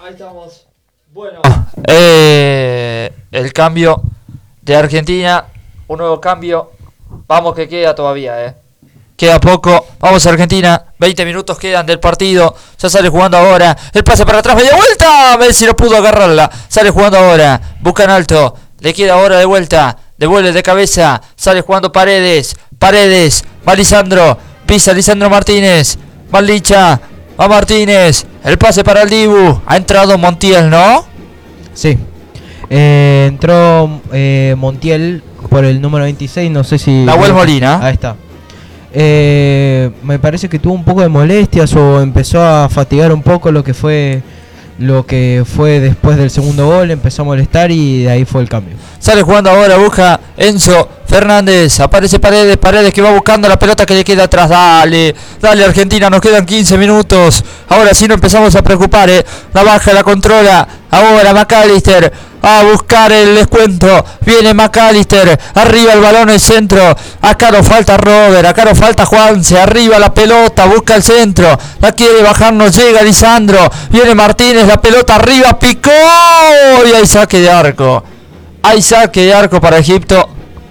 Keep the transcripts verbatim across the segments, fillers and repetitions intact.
Ahí estamos. Bueno, eh, el cambio de Argentina, un nuevo cambio. Vamos que queda todavía, eh. Queda poco. Vamos a Argentina. veinte minutos quedan del partido. Ya sale jugando ahora. El pase para atrás. Media vuelta. Messi no pudo agarrarla. Sale jugando ahora. Buscan alto. Le queda ahora de vuelta. Devuelve de cabeza. Sale jugando Paredes. Paredes. Va Lisandro. Pisa Lisandro Martínez. Va Licha. Va Martínez. El pase para el Dibu. Ha entrado Montiel, ¿no? Sí. Eh, entró eh, Montiel por el número veintiséis. No sé si... Nahuel Molina. Ahí está. Eh, me parece que tuvo un poco de molestias o empezó a fatigar un poco lo que fue lo que fue después del segundo gol. Empezó a molestar y de ahí fue el cambio. Sale jugando ahora, busca Enzo Fernández, aparece Paredes, Paredes que va buscando la pelota que le queda atrás. Dale, dale Argentina, nos quedan quince minutos. Ahora sí nos empezamos a preocupar, eh. La baja, la controla. Ahora McAllister a buscar el descuento. Viene McAllister, arriba el balón, el centro. Acá no falta Robert, acá no falta Juanse. Arriba la pelota, busca el centro. La quiere bajar, no llega Lisandro. Viene Martínez, la pelota arriba, picó. Y hay saque de arco. Hay saque de arco para Egipto.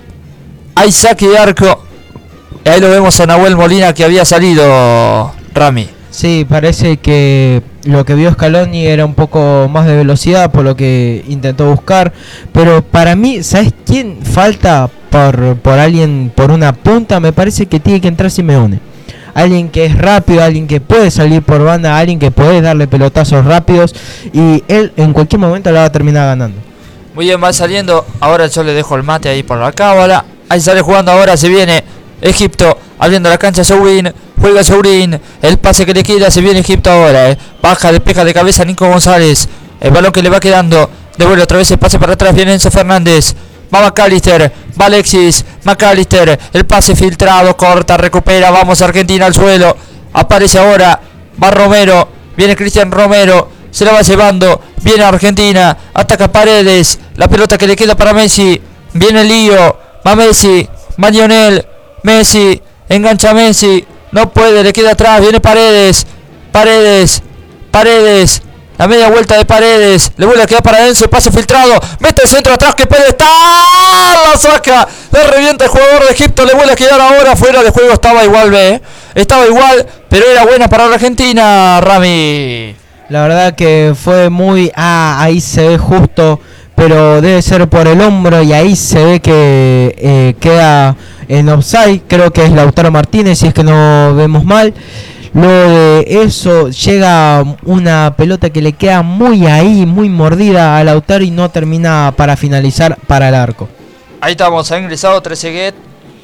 Hay saque de arco. Y ahí lo vemos a Nahuel Molina que había salido, Rami. Sí, parece que lo que vio Scaloni era un poco más de velocidad, por lo que intentó buscar. Pero para mí, ¿sabes quién falta por, por alguien, por una punta? Me parece que tiene que entrar Simeone. Alguien que es rápido, alguien que puede salir por banda, alguien que puede darle pelotazos rápidos. Y él en cualquier momento la va a terminar ganando. Muy bien, va saliendo. Ahora yo le dejo el mate ahí por la cábala. Ahí sale jugando ahora, se viene Egipto. Abriendo la cancha Sourin. Juega Sourin. El pase que le queda, se viene Egipto ahora. Eh. Baja, despeja de cabeza Nico González. El balón que le va quedando. Devuelve otra vez el pase para atrás. Viene Enzo Fernández. Va McAllister. Va Alexis. McAllister. El pase filtrado. Corta, recupera. Vamos Argentina al suelo. Aparece ahora. Va Romero. Viene Cristian Romero. Se la va llevando. Viene Argentina. Ataca Paredes. La pelota que le queda para Messi. Viene Lío. Va Messi. Va Lionel. Messi. Engancha Messi. No puede. Le queda atrás. Viene Paredes. Paredes. Paredes. La media vuelta de Paredes. Le vuelve a quedar para Enzo. El pase filtrado. Mete el centro atrás que puede estar. La saca. Le revienta el jugador de Egipto. Le vuelve a quedar ahora. Fuera de juego. Estaba igual, ve. Estaba igual. Pero era buena para la Argentina, Rami. La verdad que fue muy... Ah, ahí se ve justo, pero debe ser por el hombro y ahí se ve que eh, queda en offside. Creo que es Lautaro Martínez, si es que no vemos mal. Luego de eso llega una pelota que le queda muy ahí, muy mordida a Lautaro y no termina para finalizar para el arco. Ahí estamos, ha ingresado Trezeguet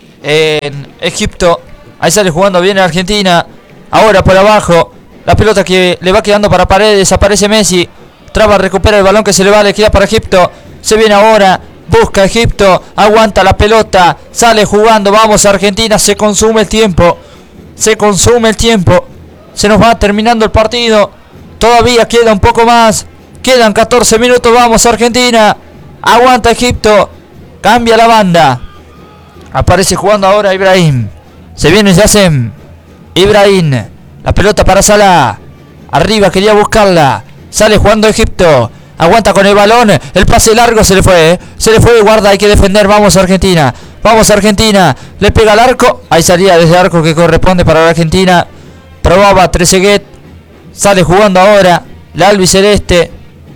en Egipto. Ahí sale jugando bien Argentina. Ahora por abajo. La pelota que le va quedando para Paredes. Aparece Messi. Traba, recupera el balón que se le va. Le queda para Egipto. Se viene ahora. Busca Egipto. Aguanta la pelota. Sale jugando. Vamos Argentina. Se consume el tiempo. Se consume el tiempo. Se nos va terminando el partido. Todavía queda un poco más. Quedan catorce minutos. Vamos Argentina. Aguanta Egipto. Cambia la banda. Aparece jugando ahora Ibrahim. Se viene Yassem. Ibrahim. La pelota para Salah. Arriba quería buscarla. Sale jugando Egipto. Aguanta con el balón. El pase largo se le fue. ¿eh? Se le fue. Guarda, hay que defender. Vamos Argentina. Vamos Argentina. Le pega al arco. Ahí salía desde el arco que corresponde para la Argentina. Probaba Trezeguet. Sale jugando ahora. La albiceleste.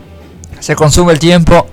Se consume el tiempo.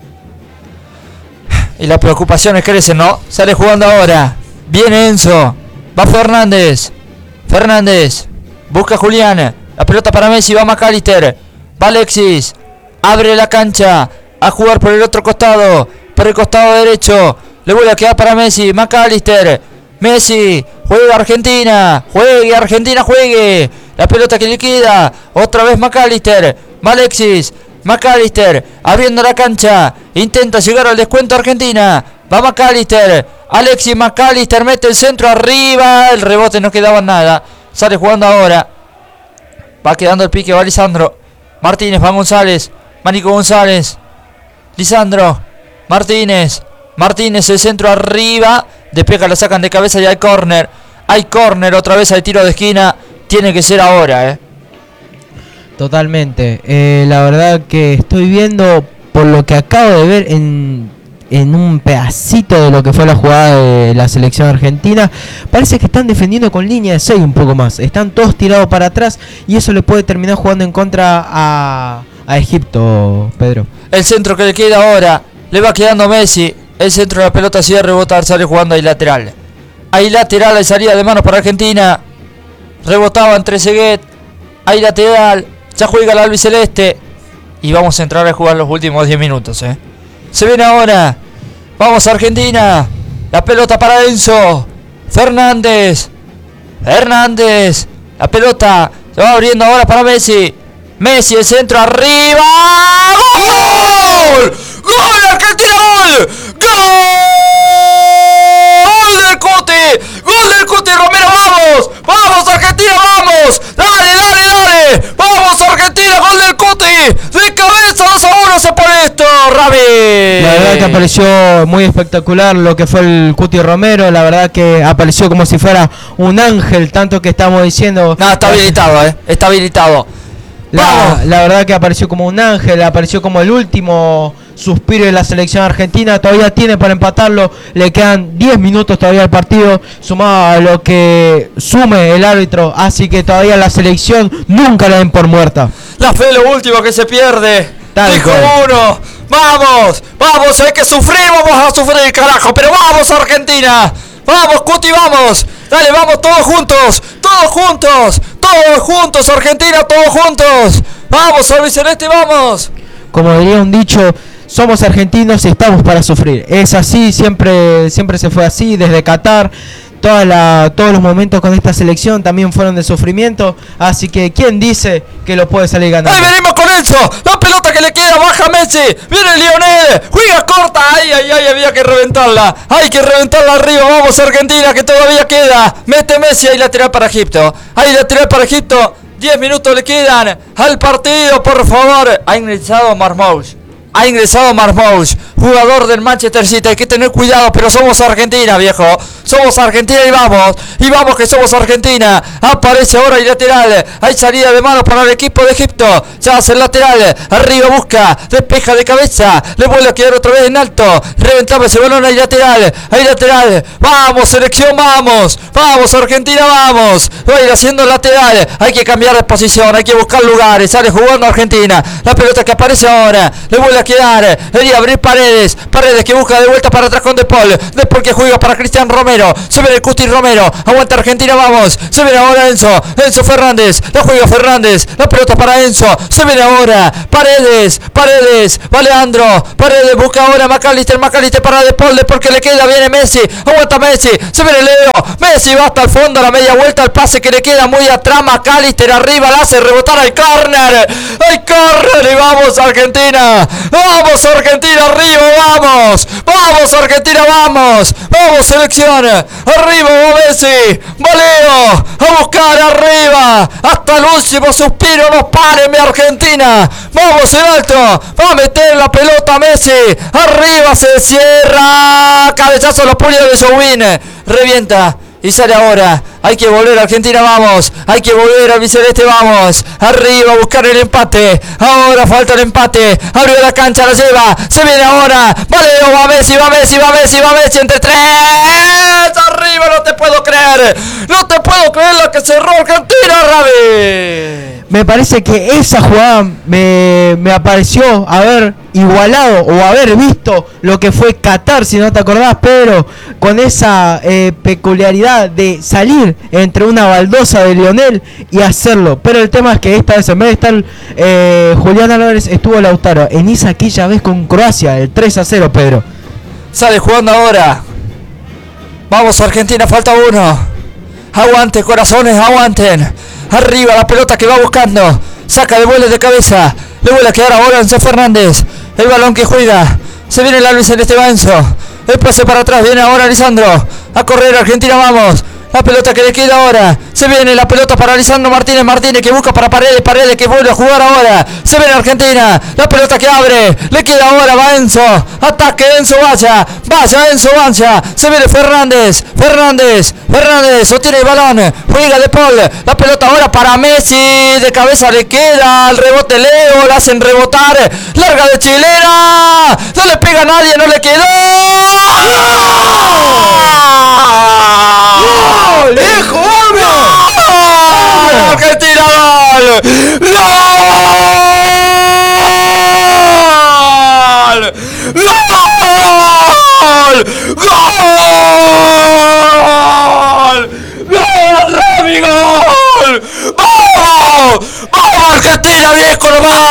Y las preocupaciones crecen, ¿no? Sale jugando ahora. Viene Enzo. Va Fernández. Fernández. Busca Julián. La pelota para Messi. Va McAllister. Va Alexis. Abre la cancha. A jugar por el otro costado. Por el costado derecho. Le vuelve a quedar para Messi. McAllister. Messi. Juega Argentina. Juegue Argentina. Juegue. La pelota que le queda. Otra vez McAllister. Va Alexis. McAllister. Abriendo la cancha. Intenta llegar al descuento Argentina. Va McAllister. Alexis McAllister. Mete el centro arriba. El rebote no quedaba nada. Sale jugando ahora. Va quedando el pique. Va Lisandro Martínez. Va González. Va Nico González. Lisandro Martínez. Martínez. El centro arriba. Despega, la sacan de cabeza y hay córner. Hay córner. Otra vez hay tiro de esquina. Tiene que ser ahora, eh. Totalmente. Eh, la verdad que estoy viendo, por lo que acabo de ver en, en un pedacito de lo que fue la jugada de la selección argentina, parece que están defendiendo con línea de seis un poco más. Están todos tirados para atrás y eso le puede terminar jugando en contra a, a Egipto, Pedro. El centro que le queda ahora, le va quedando Messi. El centro de la pelota sigue rebotar, sale jugando ahí lateral. Ahí lateral, ahí salida de manos para Argentina. Rebotaba entre Seguet. Ahí lateral. Ya juega el albiceleste. Y vamos a entrar a jugar los últimos diez minutos, eh. Se viene ahora. Vamos Argentina. La pelota para Enzo Fernández. Fernández. La pelota se va abriendo ahora para Messi. Messi, el centro arriba. ¡Gol! ¡Gol! ¡Argentina! ¡Gol! ¡Gol del Cuti! ¡Gol del Cuti Romero! ¡Vamos! ¡Vamos Argentina! ¡Vamos! ¡Dale, dale, dale! ¡Vamos Argentina! ¡Gol del Cuti! ¡De cabeza! dos a uno se pone esto, Rami. La verdad que apareció muy espectacular lo que fue el Cuti Romero. La verdad que apareció como si fuera un ángel, tanto que estamos diciendo. No, está habilitado, eh. Está habilitado. La, la verdad que apareció como un ángel, apareció como el último suspiro de la selección argentina. Todavía tiene para empatarlo, le quedan diez minutos todavía al partido, sumado a lo que sume el árbitro, así que todavía la selección nunca la den por muerta. La fe es lo último que se pierde. Tal Dijo cual. uno. Vamos, vamos, hay que sufrir, vamos a sufrir, carajo, pero vamos Argentina. Vamos, Cuti, vamos. Dale, vamos todos juntos, todos juntos, todos juntos, Argentina, todos juntos. Vamos, albiceleste, vamos. Como diría un dicho, somos argentinos y estamos para sufrir. Es así, siempre, siempre se fue así, desde Qatar. Toda la, todos los momentos con esta selección también fueron de sufrimiento. Así que, ¿quién dice que lo puede salir ganando? Ahí venimos con Enzo. La pelota que le queda, baja Messi. Viene Lionel. Juega corta. Ay, ay, ay, había que reventarla. Hay que reventarla arriba. Vamos Argentina, que todavía queda. Mete Messi, ahí lateral para Egipto. Ahí lateral para Egipto. diez minutos le quedan al partido, por favor. Ha ingresado Marmoush. Ha ingresado Marmoush, jugador del Manchester City. Hay que tener cuidado, pero somos Argentina, viejo. Somos Argentina y vamos. Y vamos que somos Argentina. Aparece ahora el lateral. Hay salida de manos para el equipo de Egipto. Se hace el lateral. Arriba busca. Despeja de cabeza. Le vuelve a quedar otra vez en alto. Reventaba ese balón ahí lateral. Ahí lateral. Vamos, selección, vamos. Vamos, Argentina, vamos. Va a ir haciendo lateral. Hay que cambiar de posición. Hay que buscar lugares. Sale jugando Argentina. La pelota que aparece ahora. Le vuelve a quedar. Debería abrir Paredes. Paredes que busca de vuelta para atrás con De Paul. De Paul que juega para Cristian Romero. Se viene el Cuti Romero. Aguanta Argentina, vamos. Se viene ahora Enzo. Enzo Fernández. La juega Fernández. La pelota para Enzo. Se viene ahora Paredes. Paredes. Va Leandro. Paredes busca ahora McAllister. McAllister para De Paul. De Paul que le queda. Viene Messi. Aguanta Messi. Se viene Leo. Messi va hasta el fondo. La media vuelta. El pase que le queda muy atrás. McAllister arriba. La hace rebotar al córner. Al córner. Y vamos Argentina. Vamos Argentina. Arriba. Vamos. Vamos Argentina. Vamos. Vamos selección. Arriba va Messi. Va Leo. A buscar arriba. Hasta el último suspiro. No pare mi Argentina. Vamos en alto. Va a meter la pelota Messi. Arriba se cierra. Cabezazo a los puños de Jowin. Revienta. Y sale ahora. Hay que volver a Argentina, vamos. Hay que volver al albiceleste, vamos. Arriba a buscar el empate. Ahora falta el empate. Abrió la cancha, la lleva. Se viene ahora. Va Leo, va Messi, va Messi, va Messi, va Messi. Entre tres. Arriba, no te puedo creer. No te puedo creer la que cerró Argentina, Ravi. Me parece que esa jugada me, me apareció haber igualado o haber visto lo que fue Qatar, si no te acordás, Pedro, con esa eh, peculiaridad de salir entre una baldosa de Lionel y hacerlo. Pero el tema es que esta vez, en vez de estar eh, Julián Álvarez, estuvo Lautaro en esa aquella vez con Croacia, el tres a cero, Pedro. Sale jugando ahora. Vamos Argentina, falta uno. Aguante, corazones, aguanten. Arriba la pelota que va buscando. Saca de vuelo de cabeza. Le vuelve a quedar ahora Enzo Fernández. El balón que juega. Se viene el albiceleste Enzo. El pase para atrás. Viene ahora Lisandro. A correr Argentina, vamos. La pelota que le queda ahora. Se viene la pelota para Lisandro Martínez. Martínez que busca para Paredes. Paredes que vuelve a jugar ahora. Se viene Argentina. La pelota que abre. Le queda ahora. Va Enzo. Ataque Enzo Vaya. Vaya Enzo Vaya. Se viene Fernández. Fernández. Fernández. Sostiene el balón. Juega De Paul. La pelota ahora para Messi. De cabeza le queda. El rebote Leo. La hacen rebotar. Larga de chilena. No le pega a nadie. No le quedó. ¡Gol! ¡Hijo, hombre! ¡Gol! ¡Argentina, gol! ¡Gol! ¡Gol! ¡Gol! ¡Gol, Rami, gol! ¡Vamos! ¡Vamos, Argentina, viejo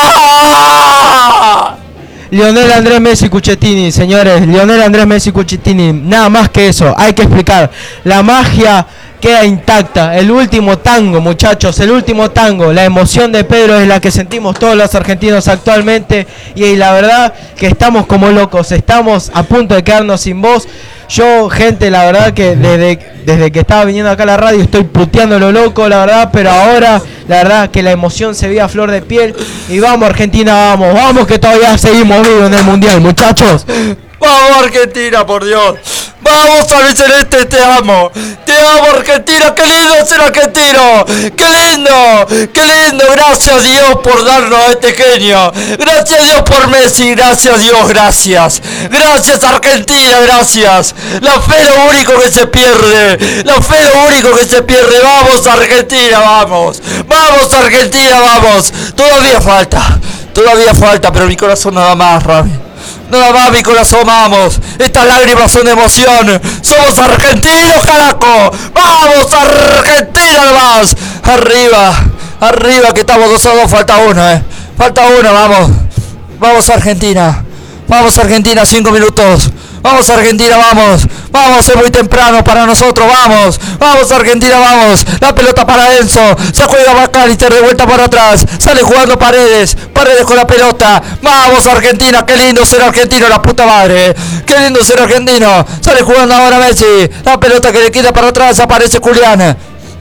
nomás! Lionel Andrés Messi Cucchettini, señores, Lionel Andrés Messi Cucchettini, nada más que eso, hay que explicar, la magia queda intacta, el último tango, muchachos, el último tango, la emoción de Pedro es la que sentimos todos los argentinos actualmente y la verdad que estamos como locos, estamos a punto de quedarnos sin voz. Yo, gente, la verdad que desde, desde que estaba viniendo acá a la radio estoy puteando lo loco, la verdad, pero ahora, la verdad que la emoción se ve a flor de piel. Y vamos, Argentina, vamos, vamos que todavía seguimos vivos en el Mundial, muchachos. Vamos, Argentina, por Dios. Vamos, albiceleste, te amo. Te amo, Argentina. Qué lindo ser argentino. Qué lindo. Qué lindo. Gracias, Dios, por darnos a este genio. Gracias, Dios, por Messi. Gracias, Dios, gracias. Gracias, Argentina, gracias. La fe es lo único que se pierde. La fe es lo único que se pierde. Vamos, Argentina, vamos. Vamos, Argentina, vamos. Todavía falta. Todavía falta, pero mi corazón nada más, Rami. Nada más, mi corazón, vamos. Estas lágrimas son de emoción. Somos argentinos, carajo. Vamos, Argentina nomás. Arriba, arriba, que estamos dos a dos. Falta uno, eh. Falta uno, vamos. Vamos, Argentina. Vamos, Argentina, cinco minutos. Vamos, Argentina, vamos. Vamos, es muy temprano para nosotros, vamos. Vamos, Argentina, vamos. La pelota para Enzo. Se juega McAllister de vuelta para atrás. Sale jugando Paredes. Paredes con la pelota. Vamos, Argentina, qué lindo ser argentino, la puta madre. Qué lindo ser argentino. Sale jugando ahora Messi. La pelota que le queda para atrás. Aparece Julián.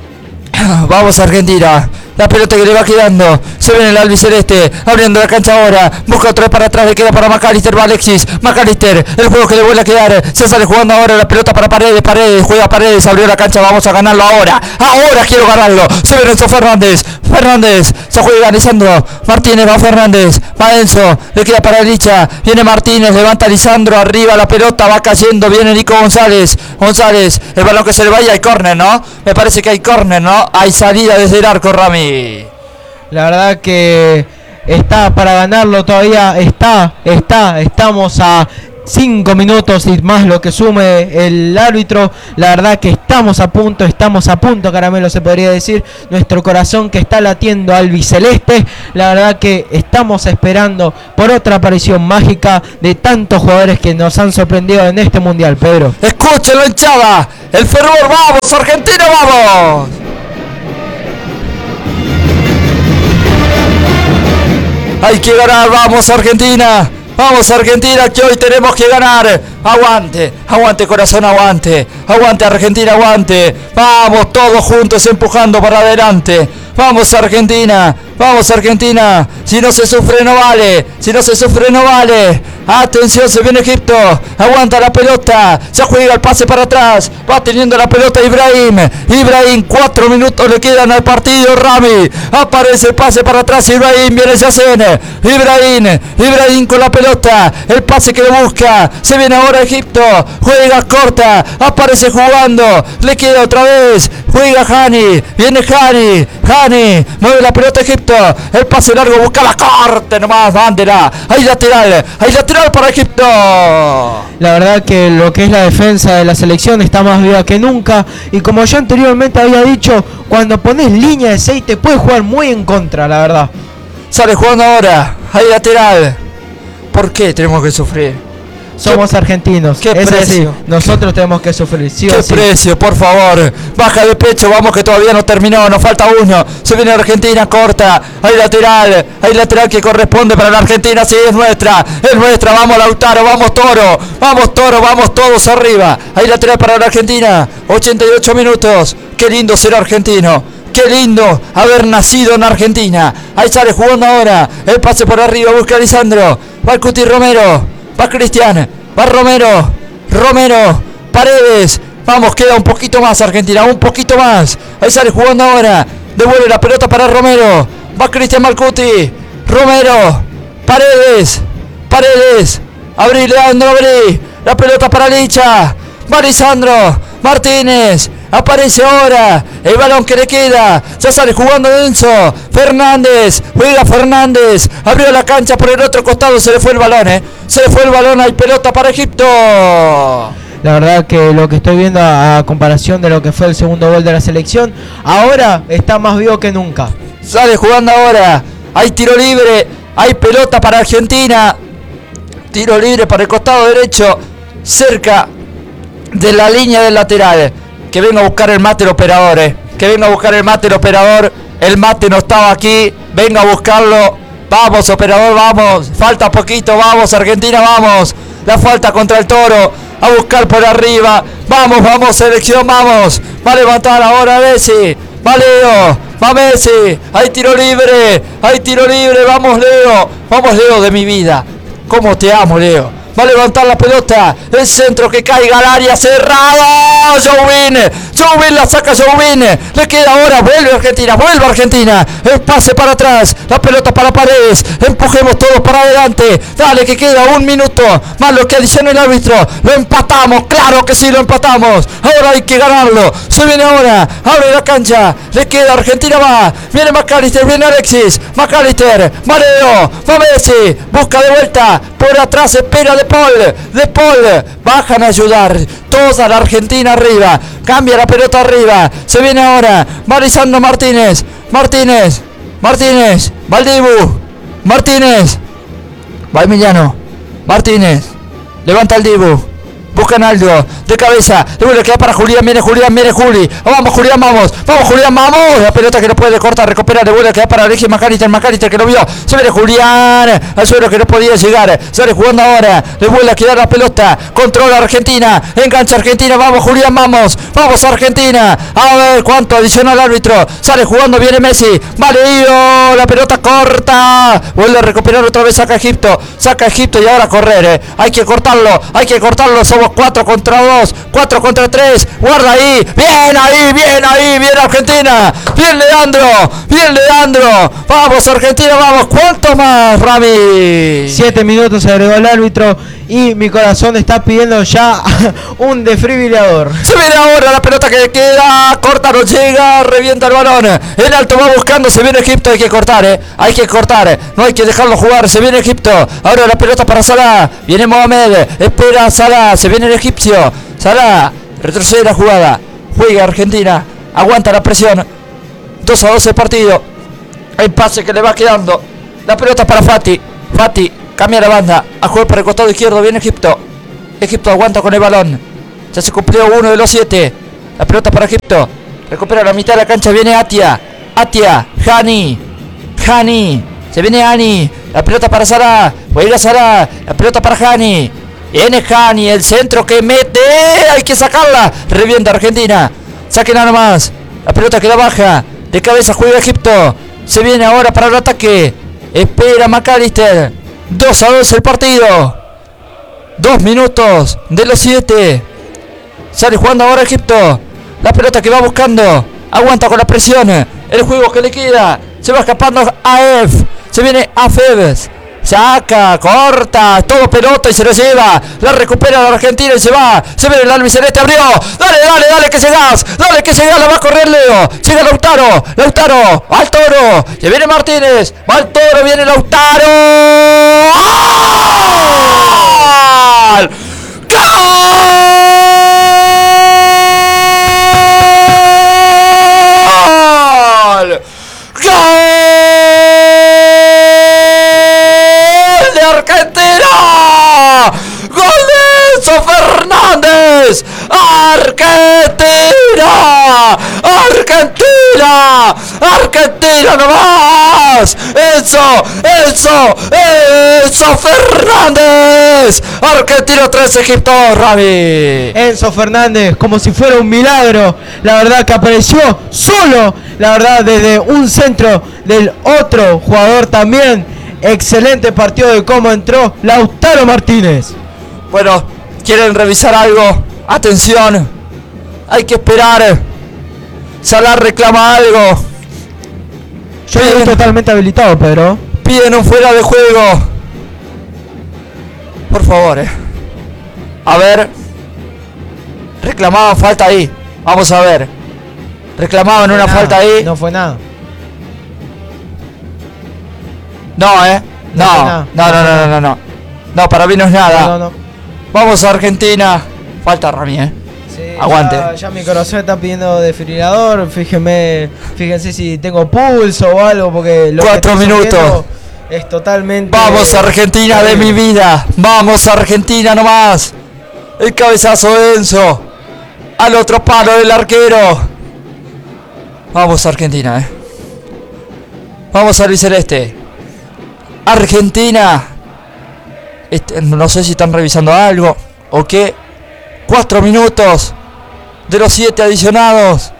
Vamos, Argentina. La pelota que le va quedando. Se viene el albiceleste. Abriendo la cancha ahora. Busca otra vez para atrás. Le queda para McAllister. Va Alexis. McAllister. El juego que le vuelve a quedar. Se sale jugando ahora la pelota para Paredes. Paredes. Juega Paredes. Abrió la cancha. Vamos a ganarlo ahora. Ahora quiero ganarlo. Se viene Enzo Fernández. Fernández. Se juega Lisandro Martínez. Va Fernández. Va Enzo. Le queda para Licha. Viene Martínez. Levanta Lisandro. Arriba la pelota. Va cayendo. Viene Nico González. González. El balón que se le vaya. Hay córner, ¿no? Me parece que hay córner, ¿no? Hay salida desde el arco, Rami. La verdad que está para ganarlo todavía, está, está, estamos a cinco minutos y más lo que sume el árbitro. La verdad que estamos a punto, estamos a punto, Caramelo, se podría decir. Nuestro corazón que está latiendo albiceleste. La verdad que estamos esperando por otra aparición mágica de tantos jugadores que nos han sorprendido en este mundial, Pedro. Escúchenlo, hinchada. El fervor, vamos, Argentina, vamos. Hay que ganar, vamos, Argentina. Vamos, Argentina, que hoy tenemos que ganar. Aguante, aguante, corazón, aguante. Aguante, Argentina, aguante. Vamos, todos juntos empujando para adelante. Vamos, Argentina. Vamos, Argentina. Si no se sufre, no vale. Si no se sufre, no vale. Atención, se viene Egipto. Aguanta la pelota. Se juega el pase para atrás. Va teniendo la pelota Ibrahim. Ibrahim, cuatro minutos le quedan al partido, Rami. Aparece el pase para atrás. Ibrahim, viene Yacen. Ibrahim, Ibrahim con la pelota. El pase que lo busca. Se viene ahora Egipto. Juega corta. Aparece jugando. Le queda otra vez. Juega Hani. Viene Hani. Hani. Mueve la pelota Egipto. El pase largo. Busca la corte nomás. Bandera. Hay lateral. Hay lateral para Egipto. La verdad que lo que es la defensa de la selección está más viva que nunca. Y como yo anteriormente había dicho, cuando pones línea de seis te puedes jugar muy en contra, la verdad. Sale jugando ahora. Hay lateral. ¿Por qué tenemos que sufrir? Somos ¿Qué, argentinos. qué es precio? así. Nosotros tenemos que sufrir. Sí ¿Qué o sí. precio, por favor? Baja de pecho, vamos que todavía no terminó, nos falta uno. Se viene Argentina, corta. Hay lateral, hay lateral que corresponde para la Argentina. Sí, es nuestra, es nuestra. Vamos Lautaro, vamos Toro, vamos Toro, vamos todos arriba. Hay lateral para la Argentina. ochenta y ocho minutos. Qué lindo ser argentino. Qué lindo haber nacido en Argentina. Ahí sale jugando ahora. El pase por arriba, busca a Lisandro. Va el Cuti Romero. Va Cristian. Va Romero. Romero. Paredes. Vamos, queda un poquito más Argentina. Un poquito más. Ahí sale jugando ahora. Devuelve la pelota para Romero. Va Cristian Marcuti. Romero. Paredes. Paredes. Abrí, Leandro, abrí. La pelota para Licha. Va Lisandro. Martínez, aparece ahora, el balón que le queda, ya sale jugando Enzo, Fernández, juega Fernández, abrió la cancha por el otro costado, se le fue el balón, eh, se le fue el balón, hay pelota para Egipto. La verdad que lo que estoy viendo a, a comparación de lo que fue el segundo gol de la selección, ahora está más vivo que nunca. Sale jugando ahora, hay tiro libre, hay pelota para Argentina, tiro libre para el costado derecho, cerca de la línea del lateral. Que venga a buscar el mate el operador, eh. Que venga a buscar el mate el operador. El mate no estaba aquí. Venga a buscarlo. Vamos, operador, vamos. Falta poquito, vamos, Argentina, vamos. La falta contra el Toro. A buscar por arriba. Vamos, vamos, selección, vamos. Va a levantar ahora Messi. Va Leo. Va Messi. Hay tiro libre. Hay tiro libre. Vamos, Leo. Vamos, Leo de mi vida. ¿Cómo te amo, Leo? Va a levantar la pelota. El centro que caiga al área cerrado. Joubin. Joubin la saca Joubin. Le queda ahora. Vuelve Argentina. Vuelve Argentina. El pase para atrás. La pelota para Paredes. Empujemos todos para adelante. Dale que queda un minuto. Más lo que adiciona el árbitro. Lo empatamos. Claro que sí lo empatamos. Ahora hay que ganarlo. Se viene ahora. Abre la cancha. Le queda Argentina. Va. Viene McAllister. Viene Alexis. McAllister. Mareo. Va Messi. Busca de vuelta. Por atrás espera de Paul, de Paul, bajan a ayudar, toda la Argentina arriba, cambia la pelota arriba, se viene ahora, Marisando Martínez, Martínez, Martínez, Valdibu, Martínez, va Emiliano, Martínez, levanta el Dibu, buscan algo, de cabeza, le queda para Julián, viene Julián, viene Juli, vamos Julián, vamos, vamos Julián, vamos, la pelota que no puede cortar, recupera, le vuelve a quedar para Alexis McAllister, McAllister que lo vio, se viene Julián, al suelo que no podía llegar, sale jugando ahora, le vuelve a quedar la pelota, controla Argentina, engancha Argentina, vamos Julián, vamos, vamos Argentina, a ver cuánto adiciona el árbitro, sale jugando, viene Messi, vale, Io, la pelota corta, vuelve a recuperar otra vez, saca Egipto, saca Egipto y ahora a correr, eh. hay que cortarlo, hay que cortarlo, somos cuatro contra dos, cuatro contra tres, guarda ahí, bien ahí, bien ahí, bien Argentina, bien Leandro, bien Leandro, vamos Argentina, vamos, ¿cuánto más, Rami? Siete minutos se agregó el árbitro y mi corazón está pidiendo ya un desfibrilador. Se viene ahora la pelota que queda, corta, no llega, revienta el balón, el alto va buscando, se viene Egipto, hay que cortar, eh, hay que cortar, no hay que dejarlo jugar, se viene Egipto, ahora la pelota para Salah, viene Mohamed, espera Salah, se viene el egipcio, Salah, retrocede la jugada, juega Argentina, aguanta la presión, dos a dos el partido, el pase que le va quedando, la pelota para Fati, Fati, cambia la banda, a jugar por el costado izquierdo, viene Egipto, Egipto aguanta con el balón, ya se cumplió uno de los siete, la pelota para Egipto, recupera la mitad de la cancha, viene Atia, Atia, Hani, Hani, se viene Hani, la pelota para Salah, va a ir a Salah, la pelota para Hani, viene Hani, el centro que mete, hay que sacarla, revienta Argentina, saque nada más, la pelota queda baja, de cabeza juega Egipto, se viene ahora para el ataque, espera McAllister, dos a dos el partido, dos minutos de los siete, sale jugando ahora Egipto, la pelota que va buscando, aguanta con la presión, el juego que le queda, se va escapando a F, se viene a Febes, saca, corta, todo pelota y se lo lleva, la recupera la Argentina y se va, se viene el albiceleste, abrió, dale, dale, dale que llegás, dale que llegás, la va a correr Leo, llega Lautaro, Lautaro, al Toro, se viene Martínez, va al Toro, viene Lautaro, ¡gol! ¡Gol! ¡Gol! ¡De Argentina! ¡Gol de ¡Argentina! ¡Argentina! ¡Argentina nomás! ¡Enzo! ¡Enzo! ¡Enzo Fernández! Argentina tres, Egipto, Rami. Enzo Fernández, como si fuera un milagro. La verdad que apareció solo. La verdad, desde un centro del otro jugador también. Excelente partido de cómo entró Lautaro Martínez. Bueno, ¿quieren revisar algo? Atención. Hay que esperar. Salah reclama algo. Yo estoy totalmente habilitado, Pedro. Piden un fuera de juego. Por favor, eh. A ver. Reclamaban falta ahí. Vamos a ver. Reclamaban una Nada, falta ahí. No fue nada. No, eh. No No, fue no, nada. no, no, no, no, no. No, para mí no es nada. No, no, no. Vamos a Argentina. Falta Rami, eh. Sí, Aguante. Ya, ya mi corazón está pidiendo desfibrilador. Fíjense, fíjense si tengo pulso o algo, porque lo Cuatro que estoy minutos. sufriendo es totalmente. Vamos Argentina de mi vida. Vamos Argentina nomás. El cabezazo de Enzo. Al otro palo del arquero. Vamos Argentina, eh. Vamos albiceleste. Argentina. Este, no sé si están revisando algo o qué. Cuatro minutos de los siete adicionados.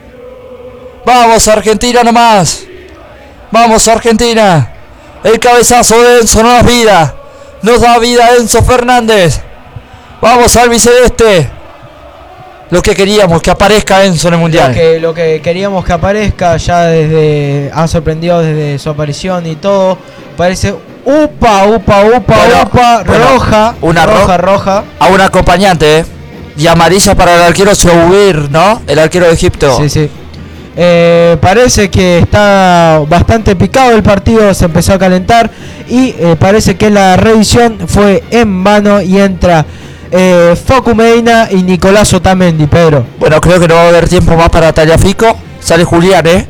Vamos Argentina nomás. Vamos Argentina. El cabezazo de Enzo nos da vida. Nos da vida Enzo Fernández. Vamos albiceleste. Lo que queríamos, que aparezca Enzo en el Mundial. Lo que, lo que queríamos que aparezca ya desde. Ha sorprendido desde su aparición y todo. Parece. Upa, upa, upa, Bueno, upa. bueno, roja. una roja, ro- roja. A un acompañante, eh. Y amarilla para el arquero Soubir, ¿no? El arquero de Egipto. Sí, sí. Eh, parece que está bastante picado el partido, se empezó a calentar y eh, parece que la revisión fue en vano y entra eh, Facu Medina y Nicolás Otamendi, Pedro. Bueno, creo que no va a haber tiempo más para Tagliafico. Sale Julián, ¿eh?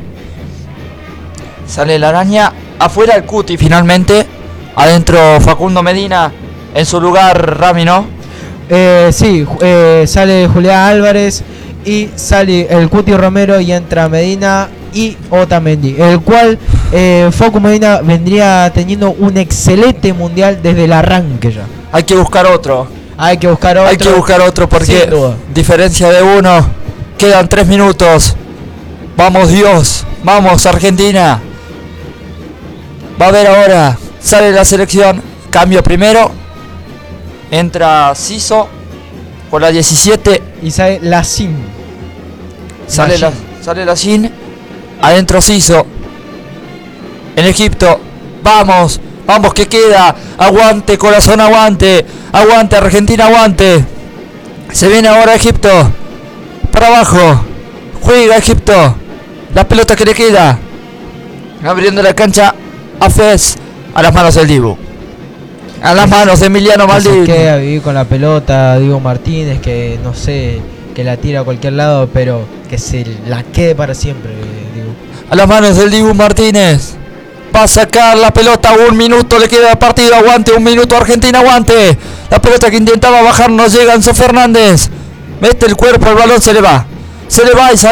Sale la araña. Afuera el Cuti finalmente. Adentro Facundo Medina. En su lugar Rami, ¿no? Eh, sí, eh, sale Julián Álvarez y sale el Cuti Romero y entra Medina y Otamendi, el cual eh, Facu Medina vendría teniendo un excelente mundial desde el arranque ya. Hay que buscar otro. Hay que buscar otro. Hay que buscar otro porque Sin duda. diferencia de uno. Quedan tres minutos. Vamos Dios. Vamos Argentina. Va a haber ahora. Sale la selección. Cambio primero. Entra Siso. Por la diecisiete. Y sale la Sim. Sale la, sale la Sin. Adentro Siso. En Egipto. Vamos. Vamos que queda. Aguante corazón, aguante. Aguante Argentina, aguante. Se viene ahora Egipto. Para abajo. Juega Egipto. La pelota que le queda. Abriendo la cancha a Fez. A las manos del Dibu. A las manos de Emiliano Que se Maldini. queda a vivir con la pelota, Diego Martínez, que no sé, que la tira a cualquier lado, pero que se la quede para siempre, Diego. A las manos del Dibu Martínez. Va a sacar la pelota. Un minuto le queda de partido. Aguante. Un minuto Argentina. Aguante. La pelota que intentaba bajar no llega. Enzo Fernández. Mete el cuerpo. El balón se le va. Se le va y sale.